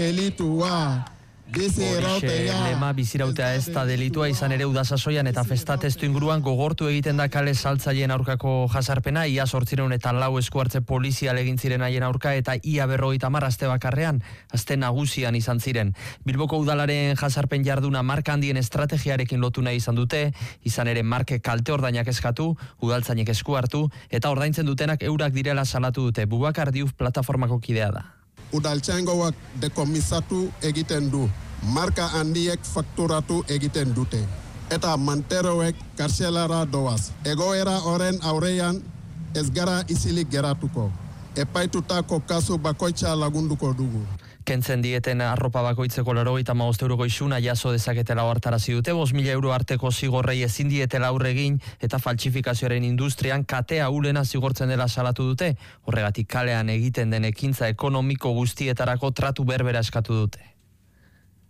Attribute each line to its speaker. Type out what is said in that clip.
Speaker 1: Delitua.
Speaker 2: Lema bizirautea ez da delitua, izan ere udasasoian eta festatestu inguruan gogortu egiten da kale saltzaileen aurkako jasarpena. Ia 804 eskuhartze polizial egin ziren haien aurka eta ia 50 aste bakarrean, aste nagusian izan ziren. Bilboko udalaren jasarpen jarduna marka handien estrategiarekin lotu nahi izan dute, izan ere marke kalte ordainak eskatu, udaltzainek esku hartu eta ordaintzen dutenak eurak direla salatu dute. Bubakar Diouf plataformako kidea da.
Speaker 1: Udaltzaingoak dekomisatu egiten du, marka handiek fakturatu egiten dute. Eta manteroek kartzelara doaz. Egoera horren aurrean ez gara isilik geratuko. Epaitutako kasu bakoitza lagunduko dugu.
Speaker 2: Kentzen dieten arropa bakoitzeko 95 euroko isuna jaso dezaketela ohartarazi dute. 5.000 euro arteko zigorrei ezin dietela aurre egin eta faltsifikazioaren industrian katea ulena zigortzen dela salatu dute. Horregatik kalean egiten den ekintza ekonomiko guztietarako tratu berbera eskatu dute.